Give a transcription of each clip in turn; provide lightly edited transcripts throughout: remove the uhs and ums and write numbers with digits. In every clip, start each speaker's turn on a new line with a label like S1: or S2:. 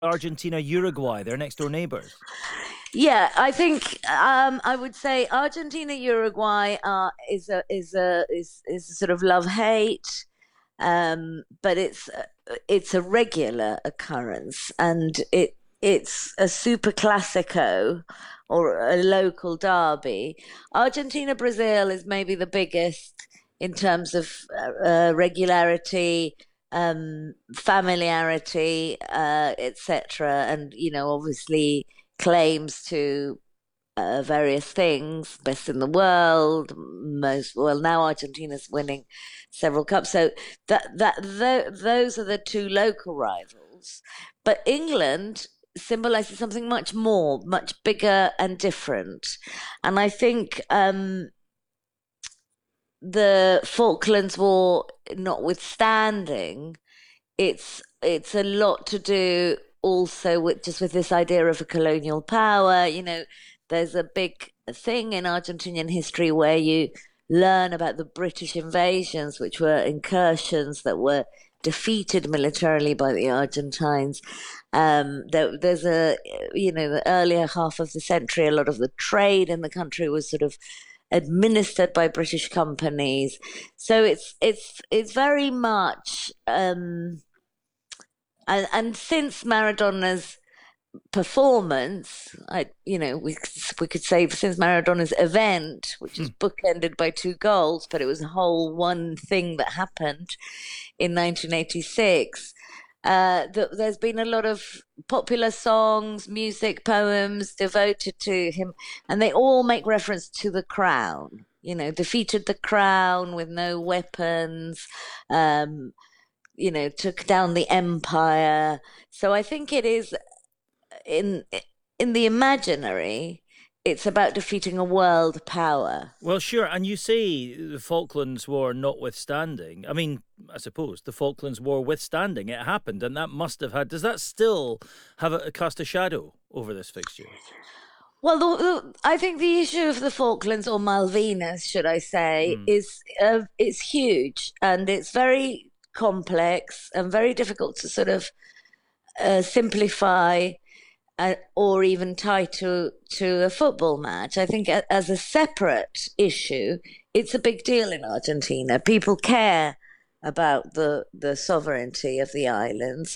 S1: Argentina, Uruguay, they're next door neighbours.
S2: Yeah, I think I would say Argentina, Uruguay is a sort of love hate, but it's a regular occurrence, and it's a super classico or a local derby. Argentina, Brazil is maybe the biggest in terms of regularity, familiarity, etc., and obviously claims to various things, best in the world, most well now Argentina's winning several cups. So those are the two local rivals. But England symbolizes something much more, much bigger and different. And I think the Falklands War notwithstanding, it's a lot to do also with this idea of a colonial power. There's a big thing in Argentinian history where you learn about the British invasions, which were incursions that were defeated militarily by the Argentines. There's the earlier half of the century, a lot of the trade in the country was sort of administered by British companies. So it's very much and since Maradona's performance, we could say since Maradona's event, which is
S1: Hmm.
S2: bookended by two goals, but it was a whole one thing that happened in 1986. There's been a lot of popular songs, music, poems devoted to him, and they all make reference to the crown. Defeated the crown with no weapons. Um, took down the empire. So I think it is in in the imaginary, it's about defeating a world power.
S1: Well, sure. And you say the Falklands War notwithstanding. I mean, I suppose the Falklands War withstanding, it happened, and that must have had. Does that still have cast a shadow over this fixture?
S2: Well, I think the issue of the Falklands or Malvinas, should I say,
S1: Hmm.
S2: is huge and it's very complex and very difficult to sort of simplify or even tie to a football match. I think as a separate issue, it's a big deal in Argentina. People care about the sovereignty of the islands,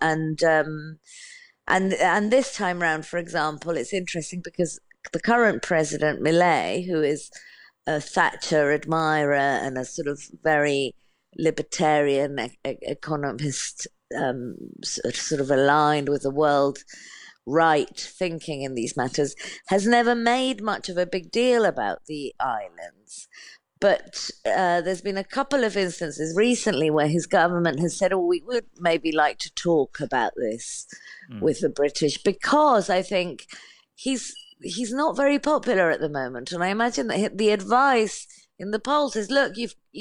S2: and this time round, for example, it's interesting because the current president Milei, who is a Thatcher admirer and a sort of very libertarian economist, sort of aligned with the world right thinking in these matters, has never made much of a big deal about the islands. But there's been a couple of instances recently where his government has said, "Oh, we would maybe like to talk about this
S1: Hmm.
S2: with the British," because I think he's not very popular at the moment, and I imagine that the advice in the polls is, "Look,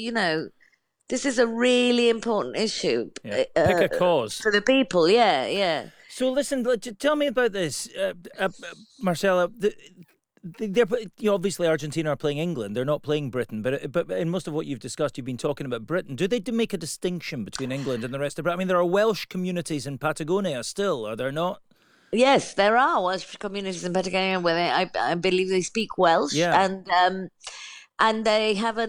S2: this is a really important issue
S1: Yeah. Pick a cause.
S2: for the people." Yeah, yeah.
S1: So listen, tell me about this, Marcella. They're obviously Argentina are playing England. They're not playing Britain, but in most of what you've discussed, you've been talking about Britain. Do they make a distinction between England and the rest of Britain? I mean, there are Welsh communities in Patagonia still, are there not?
S2: Yes, there are Welsh communities in Patagonia where I believe they speak Welsh,
S1: Yeah.
S2: and they have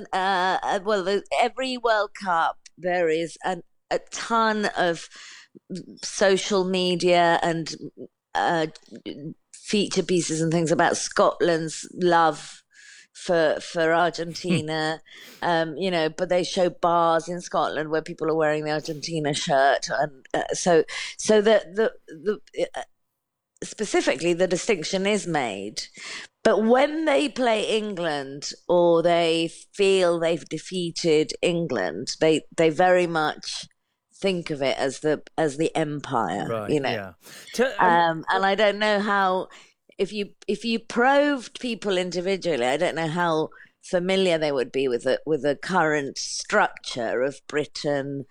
S2: every World Cup there is a ton of social media and uh, feature pieces and things about Scotland's love for Argentina. But they show bars in Scotland where people are wearing the Argentina shirt, and so the specifically the distinction is made. But when they play England or they feel they've defeated England, they very much think of it as the empire,
S1: Right. Yeah.
S2: And I don't know how if you probed people individually, I don't know how familiar they would be with the current structure of Britain,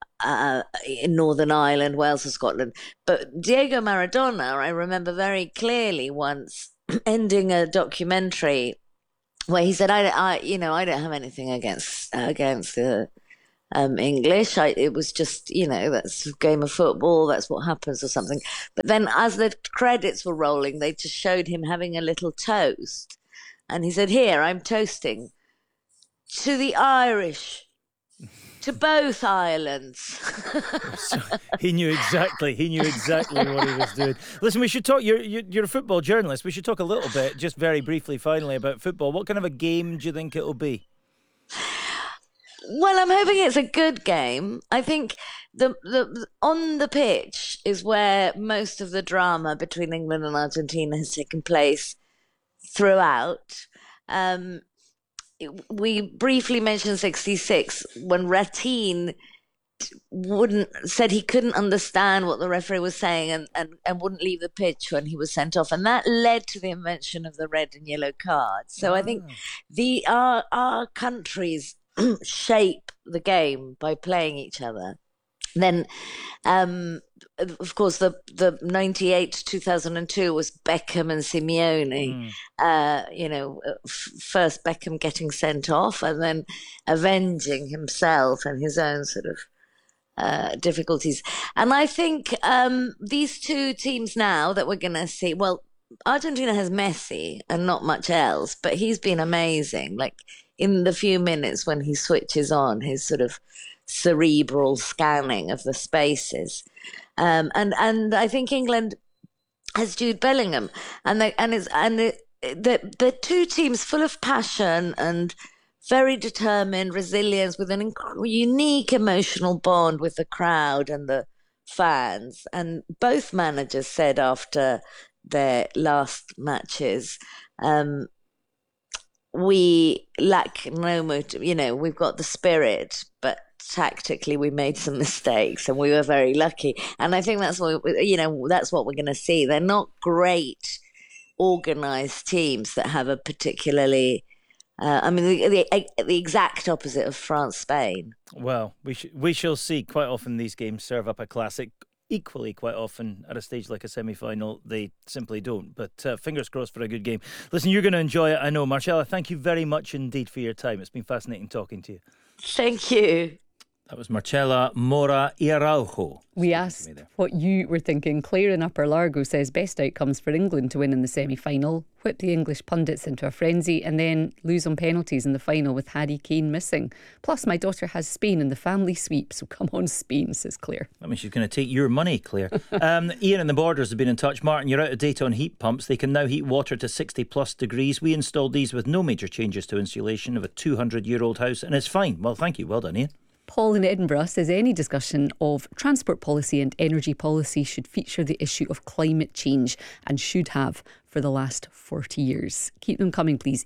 S2: in Northern Ireland, Wales, and Scotland. But Diego Maradona, I remember very clearly once ending a documentary where he said, I don't have anything against the English. It was just, that's a game of football, that's what happens or something. But then as the credits were rolling, they just showed him having a little toast. And he said, "Here, I'm toasting to the Irish, to both Irelands."
S1: So he knew exactly what he was doing. Listen, we should talk. You're a football journalist. We should talk a little bit, just very briefly, finally, about football. What kind of a game do you think it'll be?
S2: Well, I'm hoping it's a good game. I think the on the pitch is where most of the drama between England and Argentina has taken place throughout. We briefly mentioned 66 when Ratin said he couldn't understand what the referee was saying and wouldn't leave the pitch when he was sent off, and that led to the invention of the red and yellow card. So I think our countries shape the game by playing each other. Then of course the 98 to 2002 was Beckham and Simeone. First Beckham getting sent off and then avenging himself and his own sort of difficulties. And I think these two teams now that we're going to see, well, Argentina has Messi and not much else, but he's been amazing. Like in the few minutes when he switches on, his sort of cerebral scanning of the spaces. And I think England has Jude Bellingham, and the two teams full of passion and very determined, resilience, with an unique emotional bond with the crowd and the fans. And both managers said after their last matches, we lack no motive. We've got the spirit, but tactically we made some mistakes and we were very lucky. And I think that's what that's what we're going to see. They're not great organized teams that have a particularly the exact opposite of France-Spain.
S1: Well, we shall see. Quite often these games serve up a classic. Equally, quite often at a stage like a semi-final, they simply don't. But fingers crossed for a good game. Listen, you're going to enjoy it, I know. Marcella, thank you very much indeed for your time. It's been fascinating talking to you.
S2: Thank you.
S1: That was Marcella Mora Araujo.
S3: We asked what you were thinking. Claire in Upper Largo says best outcomes for England to win in the semi-final, whip the English pundits into a frenzy and then lose on penalties in the final with Harry Kane missing. Plus my daughter has Spain in the family sweep, so come on Spain, says Claire.
S1: I mean, she's going to take your money, Claire. Ian in the Borders have been in touch. Martin, you're out of date on heat pumps. They can now heat water to 60 plus degrees. We installed these with no major changes to insulation of a 200-year-old house and it's fine. Well, thank you. Well done, Ian.
S3: Paul in Edinburgh says any discussion of transport policy and energy policy should feature the issue of climate change and should have for the last 40 years. Keep them coming, please.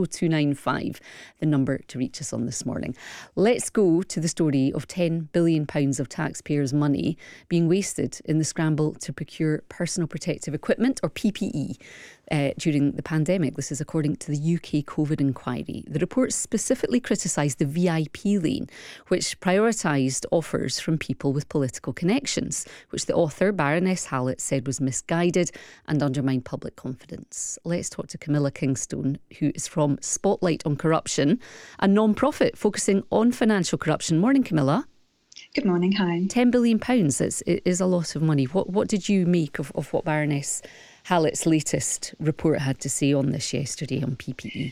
S3: 80295, the number to reach us on this morning. Let's go to the story of £10 billion of taxpayers' money being wasted in the scramble to procure personal protective equipment, or PPE, during the pandemic. This is according to the UK COVID inquiry. The report specifically criticised the VIP lane, which prioritised offers from people with political connections, which the author, Baroness Hallett, said was misguided and undermined public confidence. Let's talk to Camilla Kingstone, who is from Spotlight on Corruption, a non-profit focusing on financial corruption. Morning, Camilla.
S4: Good morning, hi.
S3: £10 billion is a lot of money. What did you make of what Baroness Hallett's latest report had to say on this yesterday on PPE?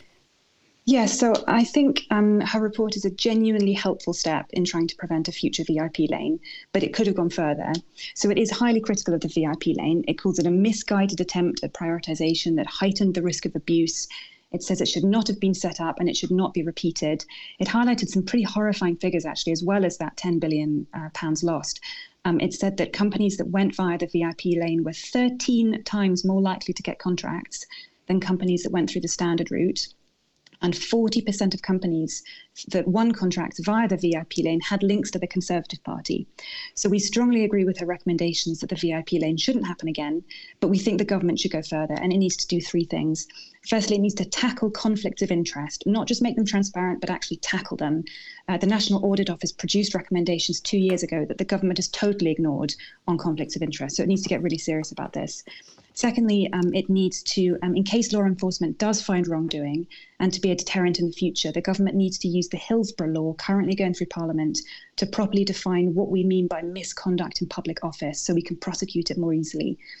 S4: Yes, so I think her report is a genuinely helpful step in trying to prevent a future VIP lane, but it could have gone further. So it is highly critical of the VIP lane. It calls it a misguided attempt at prioritisation that heightened the risk of abuse. It says it should not have been set up and it should not be repeated. It highlighted some pretty horrifying figures, actually, as well as that £10 billion lost. It said that companies that went via the VIP lane were 13 times more likely to get contracts than companies that went through the standard route. And 40% of companies that won contracts via the VIP lane had links to the Conservative Party. So we strongly agree with her recommendations that the VIP lane shouldn't happen again, but we think the government should go further, and it needs to do three things. Firstly, it needs to tackle conflicts of interest, not just make them transparent, but actually tackle them. The National Audit Office produced recommendations 2 years ago that the government has totally ignored on conflicts of interest. So it needs to get really serious about this. Secondly, it needs to, in case law enforcement does find wrongdoing and to be a deterrent in the future, the government needs to use the Hillsborough Law currently going through Parliament to properly define what we mean by misconduct in public office so we can prosecute it more easily.